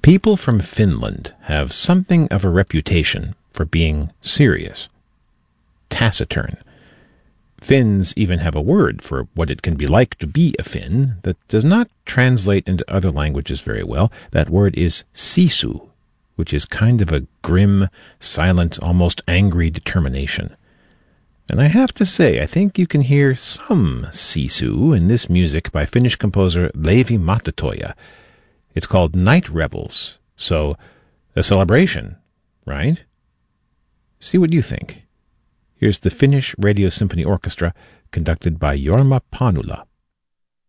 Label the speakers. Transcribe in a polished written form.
Speaker 1: People from Finland have something of a reputation for being serious, taciturn. Finns even have a word for what it can be like to be a Finn that does not translate into other languages very well. That word is sisu, which is kind of a grim, silent, almost angry determination. And I have to say, I think you can hear some sisu in this music by Finnish composer Leevi Mattatoja. It's called Night Revels, so a celebration, right? See what you think. Here's the Finnish Radio Symphony Orchestra, conducted by Jorma Panula.